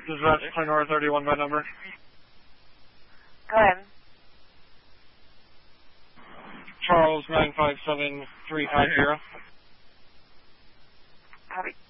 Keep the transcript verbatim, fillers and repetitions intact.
Dispatch Glenora thirty-one by number. Go ahead. Charles nine five seven three five zero. Copy.